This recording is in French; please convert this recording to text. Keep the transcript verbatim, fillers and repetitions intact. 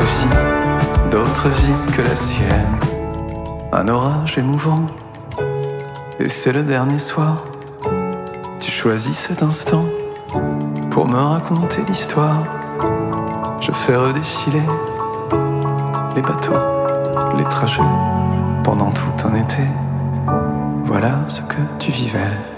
vies, d'autres vies que la sienne. Un orage émouvant, et c'est le dernier soir. Tu choisis cet instant pour me raconter l'histoire. Je fais redéfiler les bateaux, les trajets pendant tout un été. Voilà ce que tu vivais.